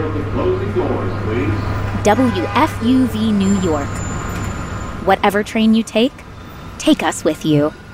of the closing doors, please. WFUV New York. Whatever train you take us with you.